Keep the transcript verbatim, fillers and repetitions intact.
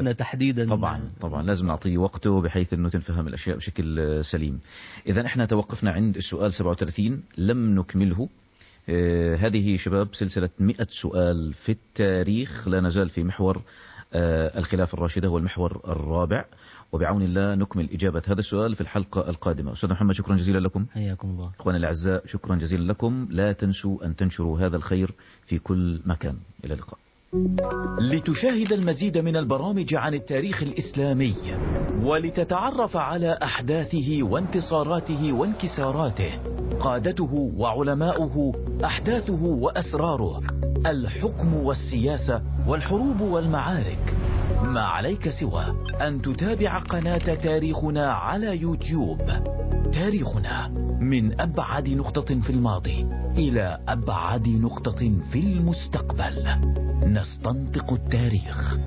شيخنا تحديدا. طبعا طبعا لازم نعطيه وقته بحيث أنه تنفهم الأشياء بشكل سليم. إذا احنا توقفنا عند السؤال سبعة وثلاثين لم نكمله. آه هذه شباب سلسلة مئة سؤال في التاريخ، لا نزال في محور آه الخلافة الراشدة والمحور الرابع، وبعون الله نكمل إجابة هذا السؤال في الحلقة القادمة. أستاذ محمد شكرا جزيلا لكم. حياكم الله. إخواني الأعزاء شكرا جزيلا لكم. لا تنسوا أن تنشروا هذا الخير في كل مكان. إلى اللقاء. لتشاهد المزيد من البرامج عن التاريخ الإسلامي ولتتعرف على أحداثه وانتصاراته وانكساراته، قادته وعلماؤه، أحداثه وأسراره، الحكم والسياسة والحروب والمعارك، ما عليك سوى أن تتابع قناة تاريخنا على يوتيوب. تاريخنا من أبعد نقطة في الماضي إلى أبعد نقطة في المستقبل، نستنطق التاريخ.